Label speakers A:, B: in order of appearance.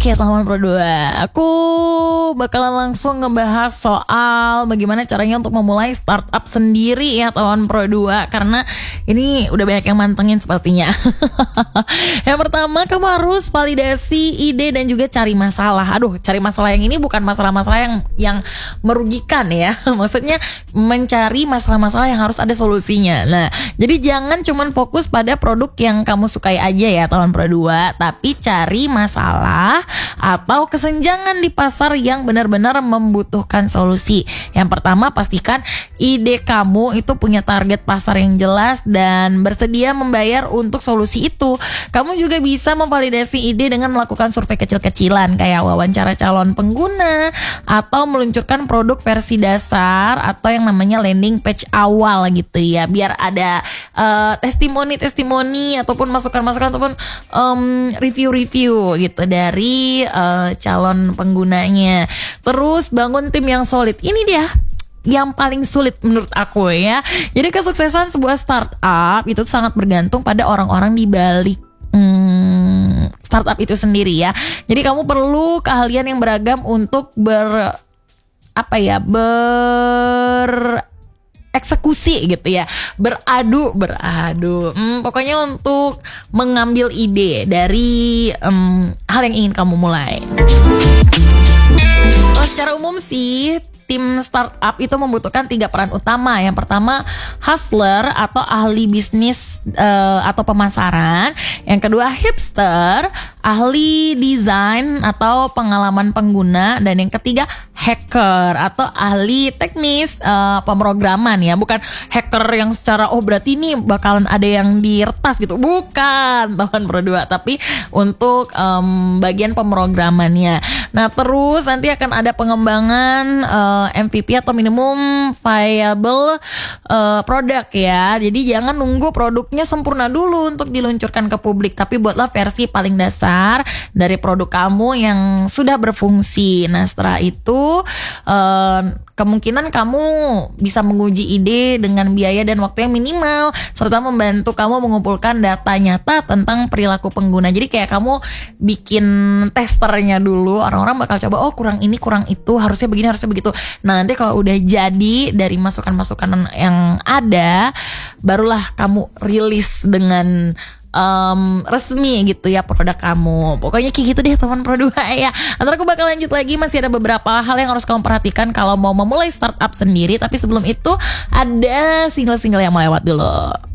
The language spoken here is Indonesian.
A: Oke teman Pro 2, aku bakalan langsung ngebahas soal bagaimana caranya untuk memulai startup sendiri ya teman Pro 2. Karena ini udah banyak yang mantengin sepertinya. Yang pertama, kamu harus validasi ide dan juga cari masalah. Cari masalah yang ini bukan masalah-masalah yang merugikan ya. Maksudnya mencari masalah-masalah yang harus ada solusinya. Nah, jadi jangan cuman fokus pada produk yang kamu sukai aja ya teman Pro 2, tapi cari masalah atau kesenjangan di pasar yang benar-benar membutuhkan solusi. Yang pertama, pastikan ide kamu itu punya target pasar yang jelas dan bersedia membayar untuk solusi itu. Kamu juga bisa memvalidasi ide dengan melakukan survei kecil-kecilan kayak wawancara calon pengguna atau meluncurkan produk versi dasar atau yang namanya landing page awal gitu ya, biar ada testimoni ataupun masukan-masukan ataupun review-review gitu dari calon penggunanya. Terus bangun tim yang solid. Ini dia yang paling sulit menurut aku ya. Jadi kesuksesan sebuah startup itu sangat bergantung pada orang-orang di balik startup itu sendiri ya. Jadi kamu perlu keahlian yang beragam untuk eksekusi gitu ya, beradu. Pokoknya untuk mengambil ide dari hal yang ingin kamu mulai. Kalau secara umum sih, tim startup itu membutuhkan 3 peran utama. Yang pertama, hustler atau ahli bisnis atau pemasaran. Yang kedua, hipster, ahli desain atau pengalaman pengguna. Dan yang ketiga, hacker atau ahli teknis pemrograman ya. Bukan hacker yang secara berarti ini bakalan ada yang diretas gitu. Bukan teman Pro 2, tapi untuk bagian pemrogramannya. Nah, terus nanti akan ada pengembangan MVP atau minimum viable product ya. Jadi jangan nunggu produknya sempurna dulu untuk diluncurkan ke publik, tapi buatlah versi paling dasar dari produk kamu yang sudah berfungsi. Nah, setelah itu kemungkinan kamu bisa menguji ide dengan biaya dan waktu yang minimal, serta membantu kamu mengumpulkan data nyata tentang perilaku pengguna. Jadi kayak kamu bikin testernya dulu, orang-orang bakal coba, kurang ini, kurang itu, harusnya begini, harusnya begitu. Nah, nanti kalau udah jadi dari masukan-masukan yang ada, barulah kamu rilis dengan resmi gitu ya produk kamu. Pokoknya kayak gitu deh teman Pro 2 ya. Nanti aku bakal lanjut lagi, masih ada beberapa hal yang harus kamu perhatikan kalau mau memulai startup sendiri. Tapi sebelum itu ada single-single yang melewat dulu.